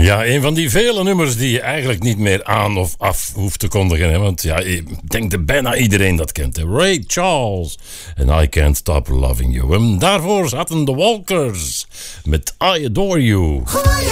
Ja, een van die vele nummers die je eigenlijk niet meer aan of af hoeft te kondigen. Hè? Want ja, ik denk dat bijna iedereen dat kent. Hè? Ray Charles en I Can't Stop Loving You. En daarvoor zaten de Walkers met I Adore You.